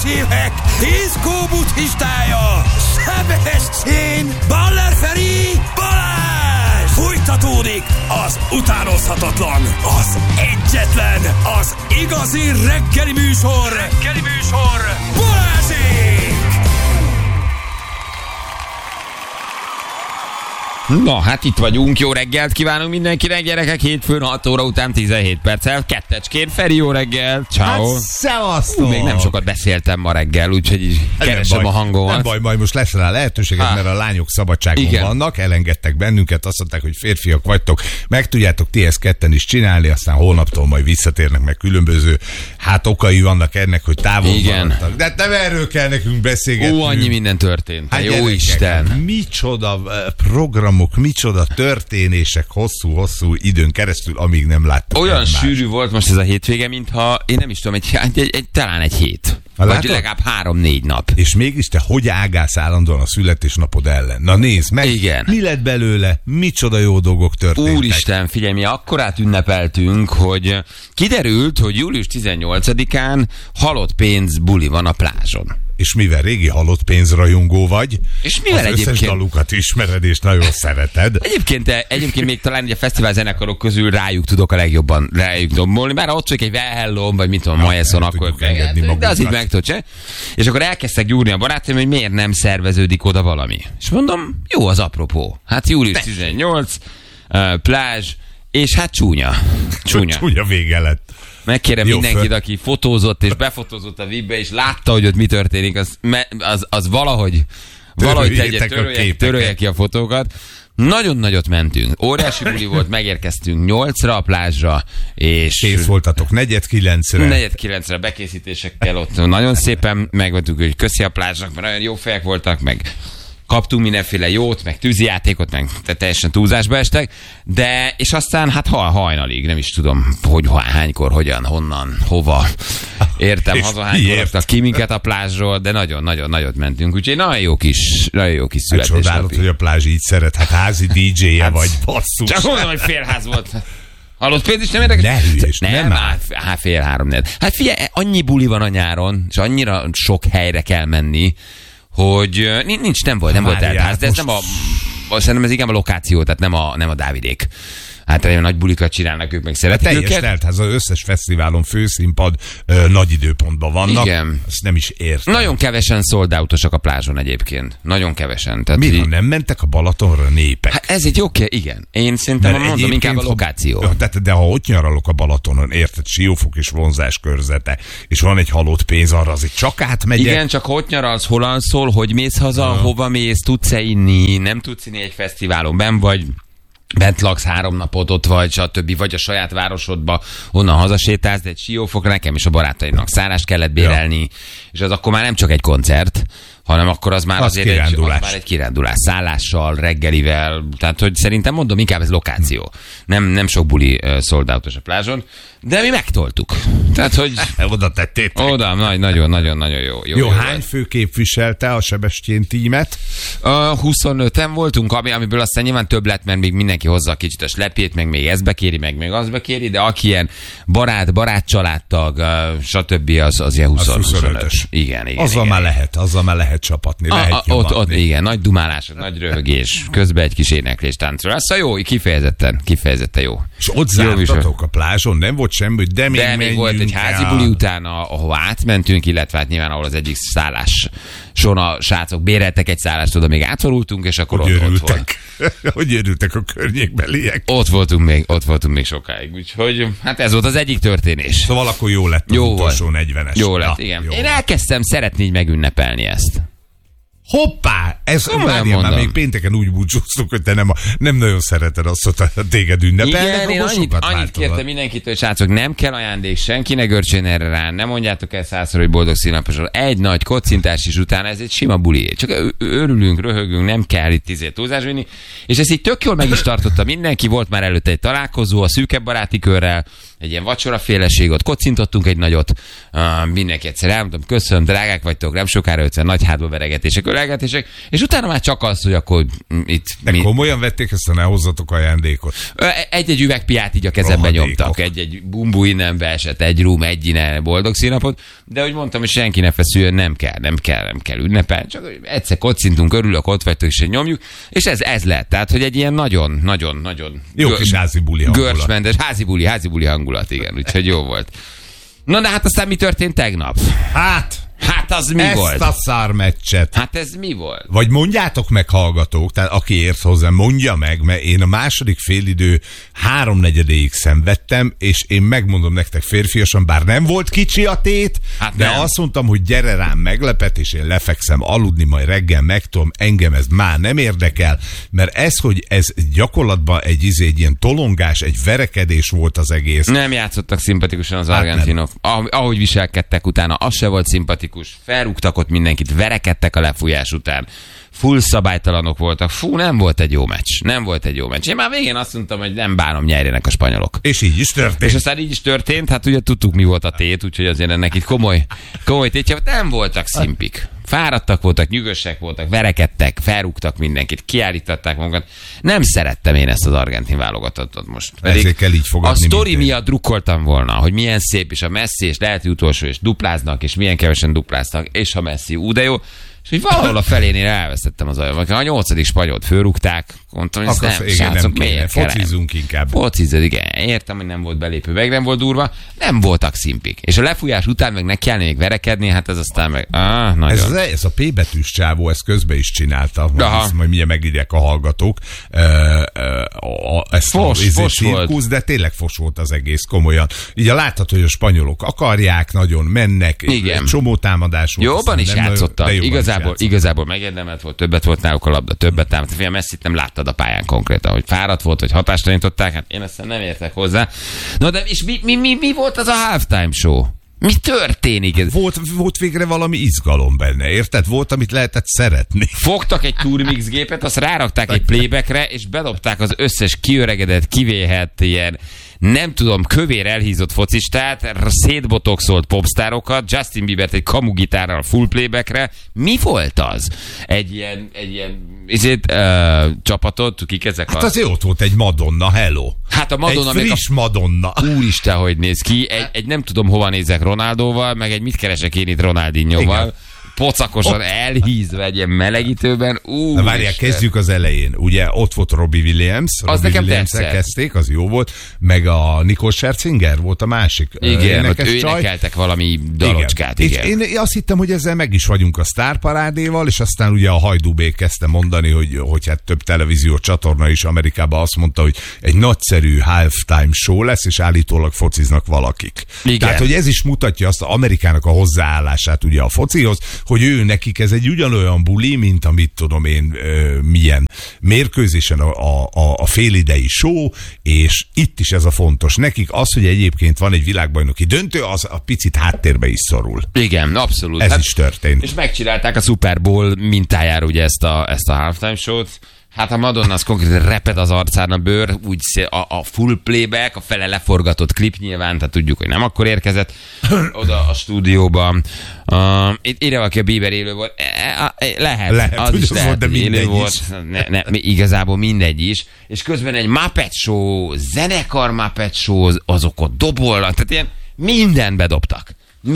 évek diszkó buddhistája, Sebestyén Baller Feri Balázs! Fújtatódik az utánozhatatlan, az egyetlen, az igazi reggeli műsor, Balázsék! Na, hát itt vagyunk, jó reggelt kívánunk mindenkinek, gyerekek, hétfőn 6 óra után 17 perccel, kettecskén, Feri, jó reggel, ciao. Hát, szevasztok! Még nem sokat beszéltem ma reggel, úgyhogy így keresem a hangomat. Nem baj, majd most lesz rá lehetőséget, mert a lányok szabadságon vannak, elengedtek bennünket, azt mondták, hogy férfiak vagytok, meg tudjátok ti ezt ketten is csinálni, aztán holnaptól majd visszatérnek, meg különböző okai vannak ennek, hogy távol maradtak. De nem erről kell nekünk beszélgetni. Annyi minden történt, hát jó gyerekek, Isten. Micsoda programok, micsoda történések hosszú időn keresztül, amíg nem láttuk. Olyan sűrű volt most ez a hétvége, mintha, én nem is tudom, talán egy hét. Vagy legalább 3-4 nap. És mégis te hogy ágálsz állandóan a születésnapod ellen? Na nézd meg, igen. Mi lett belőle, micsoda jó dolgok történtek. Úristen, figyelj, mi akkorát ünnepeltünk, hogy kiderült, hogy július 18-án halott pénz buli van a plázson. És mivel régi halott pénzrajongó vagy, és mivel az összes dalukat ismered, és nagyon szereted. Egyébként még talán a fesztivál zenekarok közül rájuk tudok a legjobban dombolni, bár ott csak egy Well vagy mit tudom, Majesson, akkor de az így meg tudod se. És akkor elkezdtek gyúrni a barátaim, hogy miért nem szerveződik oda valami. És mondom, jó az apropó. Hát július 18, plázs, és hát csúnya. Csúnya vége lett. Megkérem mindenkit, aki fotózott és befotózott a VIP-be, és látta, hogy ott mi történik, az valahogy törölje ki a fotókat. Nagyon nagyot mentünk. Óriási buli volt, megérkeztünk 8-ra a plázsra, és... Kész voltatok 8:45-re. 4:09-re bekészítésekkel ott nagyon szépen megvoltunk, hogy köszi a plázsnak, mert nagyon jó fejek voltak, meg kaptunk mindenféle jót, meg tűzijátékot, meg teljesen túlzásba estek, de, és aztán hát hajnalig, nem is tudom, hogy hánykor, hogyan, honnan, hova értem haza, hánykor raktak ki minket a plázsról, de nagyon-nagyon nagyot mentünk, úgyhogy nagyon jó kis születésnapi. Hát csodálod, hogy a plázs így szeret, hát házi DJ-je vagy, basszus. Csak mondom, hogy félház volt. Halott pénz is nem érdekes? Ne hülyés, nem áll. Hát 3:30. Hát figyelj, annyi buli van a nyáron, és annyira sok helyre kell menni, hogy nem volt teltház, de ez nem szerintem ez inkább a lokáció, tehát nem a Dávidék. Hát olyan nagy bulikat csinálnak, ők meg szeretik teljes őket. teltház, az összes fesztiválon főszínpad nagy időpontban vannak. Igen. Ezt nem is értem. Nagyon kevesen sold out-osak a plázson egyébként. Nagyon kevesen. Tehát miért nem mentek a Balatonra népek? Hát ez egy oké, igen. Én szerintem mondom, inkább a lokáció. De ha ott nyaralok a Balatonon, érted, Siófok és vonzás körzete, és van egy halott pénz, arra azért csak átmegyek. Igen, csak hogy nyaralsz, hol alszol, hogy mész haza, hova mész, tudsz-e inni, nem tudsz inni egy fesztiválon, benn vagy, bent laksz 3 napot, ott vagy, stb. Vagy a saját városodba, onnan hazasétálsz, de egy Siófokra nekem és a barátaimnak szállást kellett bérelni, és az akkor már nem csak egy koncert, hanem akkor az már azért egy kirándulás, szállással, reggelivel, tehát hogy szerintem mondom, inkább ez lokáció. Nem sok buli sold out-os a plázson, de mi megtoltuk. Tehát, hogy oda tettétek. Oda, nagyon jó. Jó, hány fő képviselte a Sebestyén tímet? 25-en voltunk, amiből aztán nyilván több lett, mert még mindenki hozza a kicsit a slepjét, meg még ezt bekéri, meg még azt bekéri, de aki ilyen barát családtag, stb. Az ilyen 25-ös. Igen. Azzal már lehet csapatni. Ott igen, nagy dumálás, nagy röhögés, közben egy kis éneklés, táncolás. Szóval jó, kifejezetten jó. És ott zártatok a plázson, nem volt semmi, de még volt egy házi buli után, ahova átmentünk, illetve hát nyilván ahol az egyik szálláson a srácok béreltek egy szállást, oda még átszorultunk, és akkor ott volt. Hogy örültek a környékbeliek? Ott voltunk még sokáig, úgyhogy hát ez volt az egyik történés. Szóval akkor jó lett az utolsó 40-es. Jó lett, igen. Én elkezdtem szeretni így megünnepelni ezt. Hoppá! Ez már még pénteken úgy búcsúztunk, hogy te nem nagyon szereted azt, hogy téged ünnepelnek. Igen, én annyit kértem mindenkitől, hogy srácok, nem kell ajándék, senki ne görcsön erre rá, nem mondjátok el 100-szor, hogy boldog színnaposról. Egy nagy kocintás is utána, ez egy sima buli. Csak örülünk, röhögünk, nem kell itt túlzás vinni. És ezt így tök jól meg is tartotta mindenki, volt már előtte egy találkozó a szűkebb baráti körrel, egy ilyen vacsoraféleség, ott kocintottunk egy nagyot, mindenki egyszer elmondtam, köszönöm, drágák vagytok, nem sokára 50 nagy hátba veregetések, ölelgetések, és utána már csak az, hogy akkor itt... De komolyan vették ezt, ne hozzatok ajándékot? Egy üveg piát így a kezembe nyomtak, egy bumbu innen beesett, egy rum, egy innen, boldog színapot, de hogy mondtam, hogy senki ne feszüljön, nem kell ünnepelni, csak egyszer kocintunk, örülök, ott vagytok, és nyomjuk, és ez lett. Tehát, hogy egy ilyen nagyon jó kis házi buli hangulat. Görcsmentes, házi buli hangulat, igen, úgyhogy jó volt. Na de hát aztán mi történt tegnap? Hát az mi volt? Ezt a szármeccset. Hát ez mi volt? Vagy mondjátok meg, hallgatók, tehát aki ért hozzá, mondja meg, mert én a második félidő 3/4-ig szenvedtem, és én megmondom nektek férfiasan, bár nem volt kicsi a tét, hát de nem. Azt mondtam, hogy gyere rám meglepet, és én lefekszem aludni, majd reggel megtudom, engem ez már nem érdekel, mert hogy ez gyakorlatban egy ilyen tolongás, egy verekedés volt az egész. Nem játszottak szimpatikusan az argentinok. Ahogy viselkedtek utána, az se volt szimpatikus. Felrúgtak ott mindenkit, verekedtek a lefújás után. Full szabálytalanok voltak. Fú, nem volt egy jó meccs. Én már végén azt mondtam, hogy nem bánom, nyerjenek a spanyolok. És így is történt. És aztán így is történt, hát ugye tudtuk, mi volt a tét, úgyhogy azért ennek itt komoly tétje. Nem voltak szimpik. Fáradtak voltak, nyűgösek voltak, verekedtek, felrúgtak mindenkit, kiállították magukat. Nem szerettem én ezt az argentin válogatottat most. Ezért kell így fogadni. A sztori miatt drukkoltam volna, hogy milyen szép, és a Messi, és lehet, hogy utolsó, és dupláznak, és milyen kevesen dupláztak, és a Messi, de jó. És hogy valahol a felénél elvesztettem az ajamat. A 8. spanyolt fölrúgták, mondtam, hogy ez nem, srácok, miért kell? Focizzunk inkább. Focizzad, igen. Értem, hogy nem volt belépő, meg nem volt durva, nem voltak szimpik. És a lefújás után meg ne kellene még verekedni, hát ez aztán meg... nagyon. Ez a P betűs csávó, ezt közben is csinálta. Majd milyen megírják a hallgatók. Ezt fos cirkusz, de tényleg fos volt az egész, komolyan. Így látható, hogy a spanyolok akarják, nagyon mennek, igen. Csomó támadás volt. Jobban is játszottak. Igazából megérdemelt volt, többet volt náluk a labda, többet támadt. A Messit nem láttad a pályán konkrétan, hogy fáradt volt, hogy hatástalanították, hát én ezt nem értek hozzá. No, de és mi volt az a halftime show? Mi történik? Volt végre valami izgalom benne, érted? Volt, amit lehetett szeretni. Fogtak egy Turmix gépet, azt rárakták egy playbackre, és bedobták az összes kiöregedett, kivéhet ilyen, nem tudom, kövér elhízott focistát, szétbotoxolt popstárokat, Justin Biebert egy kamugitárral full playbackre. Mi volt az? Egy ilyen csapatot, kik ezek? Hát azért ott volt egy Madonna, hello. Hát a Madonna, egy friss Madonna. Úristen, hogy néz ki. Egy nem tudom, hova nézek Ronaldóval, meg egy mit keresek én itt Ronaldinhoval. Igen. Pocakosan elhízva egy ilyen melegítőben. Na várják, kezdjük az elején. Ugye ott volt Robbie Williams. Az nekem tetszett. Kezdték, az jó volt. Meg a Nicole Scherzinger volt a másik. Igen, ott ő énekeltek valami dalocskát. Igen. Én azt hittem, hogy ezzel meg is vagyunk a sztárparádéval, és aztán ugye a Hajdúbék kezdte mondani, hogy hát több televíziós csatorna is Amerikában azt mondta, hogy egy nagyszerű halftime show lesz, és állítólag fociznak valakik. Igen. Tehát, hogy ez is mutatja azt Amerikának a hozzáállását ugye a focihoz, hogy ő nekik ez egy ugyanolyan buli, mint amit tudom én milyen mérkőzésen a félidei show, és itt is ez a fontos. Nekik az, hogy egyébként van egy világbajnoki döntő, az a picit háttérbe is szorul. Igen, abszolút. Ez is történt. És megcsinálták a Super Bowl mintájára ugye ezt a halftime show-t. Hát a Madonna az konkrétan reped az arcán a bőr, úgy a full playback, a fele leforgatott klip nyilván, tehát tudjuk, hogy nem akkor érkezett oda a stúdióba. Ide valaki a Bieber élő volt. Lehet, az is lehet, hogy élő volt. Igazából mindegy is. És közben egy Muppet Show, zenekar Muppet Show, azok ott dobolnak, tehát ilyen mindent bedobtak.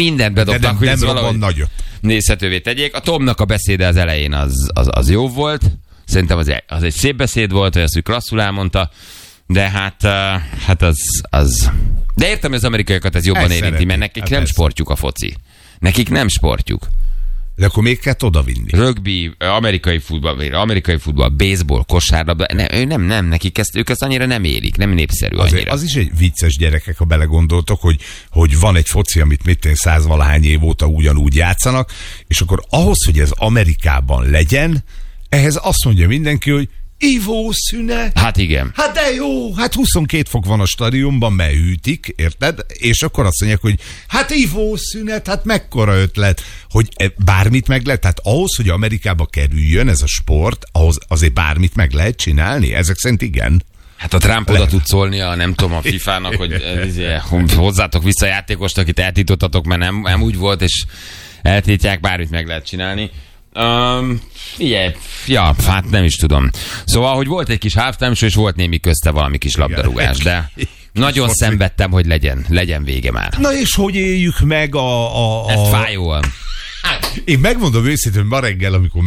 De hogy nem robban nagyot. Nézhetővé tegyék. A Tomnak a beszéde az elején az jó volt. Szerintem az egy szép beszéd volt, hogy azt úgy klasszul elmondta, de hát az... De értem, hogy az amerikaiakat ez jobban érinti, mert nekik nem sportjuk a foci. Nekik nem sportjuk. De akkor még kell odavinni. Rögbi, amerikai futball, baseball, kosárlabda, nem, nekik ők ezt annyira nem élik, nem népszerű annyira. Az is egy vicces, gyerekek, ha belegondoltok, hogy van egy foci, amit 100-valahány év óta ugyanúgy játszanak, és akkor ahhoz, hogy ez Amerikában legyen, ehhez azt mondja mindenki, hogy ivószünet. Hát igen. Hát de jó, hát 22 fok van a stadionban, mert hűtik, érted? És akkor azt mondják, hogy hát ivószünet, hát mekkora ötlet, hogy bármit meg lehet. Tehát ahhoz, hogy Amerikába kerüljön ez a sport, ahhoz azért bármit meg lehet csinálni. Ezek szerint igen. Hát a Trump oda tud szólni nem tudom, a FIFA-nak, hogy hozzátok vissza a játékost, akit eltiltottatok, mert nem úgy volt, és eltiltják, bármit meg lehet csinálni. Hát nem is tudom. Szóval, hogy volt egy kis halftime show, és volt némi közte valami kis labdarúgás, de nagyon szenvedtem, hogy legyen vége már. Na és hogy éljük meg Ezt fájóan. Én megmondom őszintén, hogy ma reggel, amikor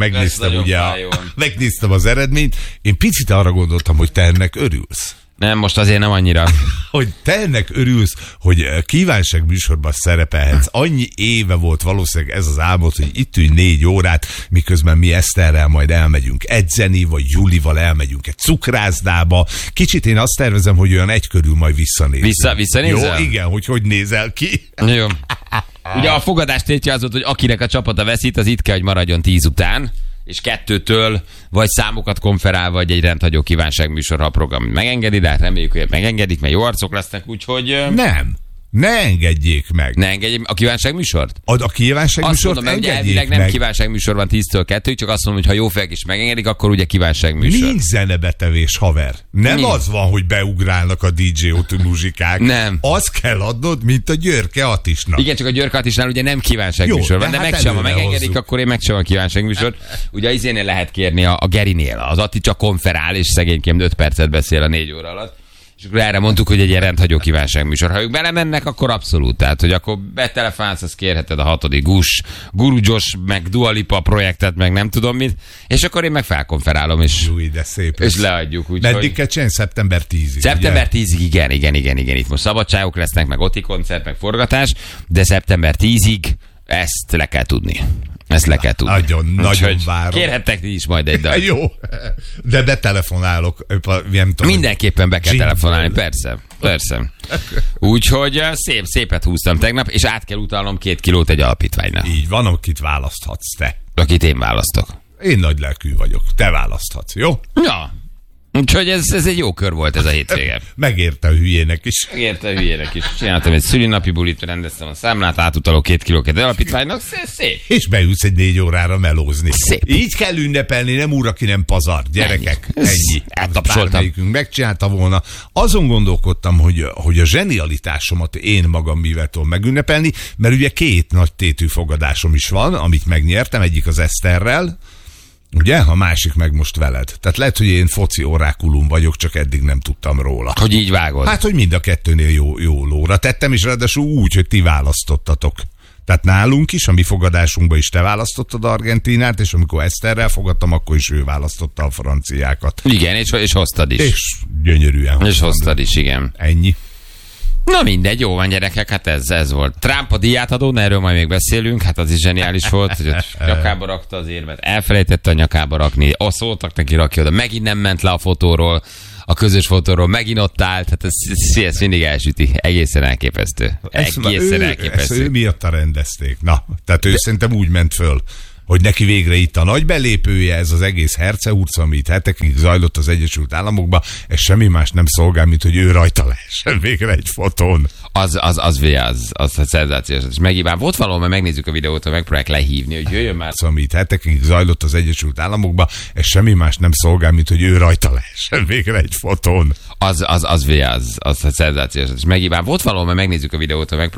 megnéztem az eredményt, én picit arra gondoltam, hogy te ennek örülsz. Nem, most azért nem annyira. Hogy te ennek örülsz, hogy kívánság műsorban szerepelhetsz. Annyi éve volt valószínűleg ez az álmod, hogy itt ülj 4 órát, miközben mi Eszterrel majd elmegyünk edzeni, vagy Julival elmegyünk egy cukrászdába. Kicsit én azt tervezem, hogy olyan 1 körül majd visszanézel. Visszanézel? Jó, igen, hogy nézel ki. Jó. Ugye a fogadás tétje az volt, hogy akinek a csapata veszít, az itt kell, hogy maradjon 10 után, és 2-től vagy számokat konferál, vagy egy rendhagyó kívánságműsor, ha a program megengedi, de hát reméljük, hogy megengedik, mert jó arcok lesznek, úgyhogy... Nem. Ne engedjék meg. Ne engedjék a kívánságműsort? A kívánságműsort engedjék meg. Nem kívánságműsor van 10-től 2-ig, csak azt mondom, hogy ha jó fejek is megengedik, akkor ugye kívánságműsor. Nincs zenebetevés, haver. Nem az van, hogy beugrálnak a DJ-otú muzsikák. Nem. Azt kell adnod, mint a Györke Attisnak. Igen, csak a Györke Attisnál ugye nem kívánságműsor van, de hát meg sem, ha megengedik, akkor én meg sem a kívánságműsor. Ugye az izénél lehet kérni a Gerinél. Az Atti csak konferál, és szegényként 5 percet beszél a 4 óra alatt. És akkor erre mondtuk, hogy egy ilyen rendhagyó kívánságműsor. Ha ők belemennek, akkor abszolút. Tehát, hogy akkor betelefonálsz, azt kérheted a 6. Guru Josh, meg Dua Lipa projektet, meg nem tudom mit. És akkor én meg felkonferálom, és, de szép és leadjuk. Meddig kell csinálni? Szeptember 10-ig. Szeptember 10-ig, igen. Itt most szabadságok lesznek, meg Oti koncert, meg forgatás, de szeptember 10-ig ezt le kell tudni. Ezt le kell tudni. Nagyon várom. Kérhettek ti is majd egy dal. Jó, de betelefonálok. Mindenképpen be kell telefonálni, persze. Úgyhogy szépet húztam tegnap, és át kell utalnom 2 kilót egy alapítványnál. Így van, akit választhatsz te. Akit én választok. Én nagy lelkű vagyok, te választhatsz, jó? Ja. Úgyhogy ez egy jó kör volt ez a hétvége. Megérte a hülyének is. Csináltam egy szülinapi bulit, rendeztem a számlát, átutalok 2 kilót egy alapítványnak, szép. És beülsz egy 4 órára melózni. Szép. Így kell ünnepelni, nem úr, aki nem pazar. Gyerekek, ennyi. Bármelyikünk megcsinálta volna. Azon gondolkodtam, hogy a zsenialitásomat én magam mivel tudom megünnepelni, mert ugye 2 nagy tétű fogadásom is van, amit megnyertem, egyik az Eszterrel, ugye? A másik meg most veled. Tehát lehet, hogy én foci orákulum vagyok, csak eddig nem tudtam róla. Hogy így vágod? Hát, hogy mind a 2-nél jó lóra tettem, és ráadásul úgy, hogy ti választottatok. Tehát nálunk is, a mi fogadásunkban is te választottad Argentínát, és amikor Eszterrel fogadtam, akkor is ő választotta a franciákat. Igen, és hoztad is. És gyönyörűen. És hoztad is, igen. Ennyi. Na mindegy, jó van gyerekek, hát ez volt. Trump a díját adó, erről majd még beszélünk, hát az is zseniális volt, hogy ott nyakába rakta az érmet, elfelejtette a nyakába rakni, szóltak neki, rakja oda, megint nem ment le a fotóról, a közös fotóról, megint ott állt, hát ez mindig elsüti, egészen elképesztő. Ezt ő miatta rendezték. Na, tehát ő szerintem úgy ment föl, hogy neki végre itt a nagy belépője, ez az egész herceurca, ami itt hetekig zajlott az Egyesült Államokban, ez semmi más nem szolgál, mint hogy ő rajta lehessen végre egy fotón. Az szenzációs. És megíván volt valahol, mert megnézzük a videót, hogy megpróbálják lehívni, hogy jöjjön már. Ami itt hetekig zajlott az Egyesült Államokban, ez semmi más nem szolgál, mint hogy ő rajta lehessen végre egy fotón. Az szenzációs. És megíván volt valahol, mert megnézzük a videót, hogy megpróbálják